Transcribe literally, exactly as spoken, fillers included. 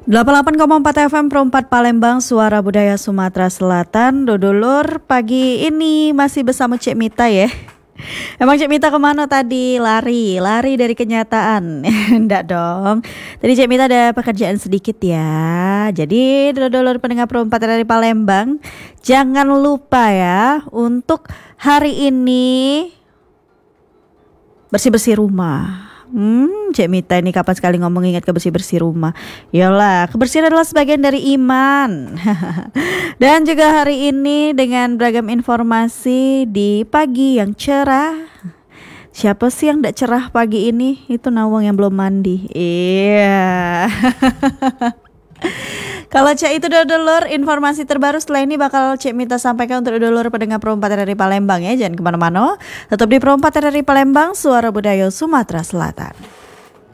delapan puluh delapan koma empat F M Pro empat Palembang, Suara Budaya Sumatera Selatan. Dodolur, pagi ini masih bersama Cik Mita ya. Emang Cik Mita kemana tadi? Lari, lari dari kenyataan. Enggak dong. Tadi Cik Mita ada pekerjaan sedikit ya. Jadi dodolur pendengar Pro empat dari Palembang, jangan lupa ya untuk hari ini bersih-bersih rumah. Hmm, Cik Mita ini kapan sekali ngomong ingat ke bersih-bersih rumah. Yalah, kebersihan adalah sebagian dari iman. Dan juga hari ini dengan beragam informasi di pagi yang cerah. Siapa sih yang gak cerah pagi ini? Itu Nawang yang belum mandi. Iya. Kalau Cik itu dodolur, informasi terbaru setelah ini bakal Cik Mita sampaikan untuk dodolur pendengar Pro empat dari Palembang ya. Jangan kemana-mana, tetap di Pro empat dari Palembang, Suara Budaya Sumatera Selatan.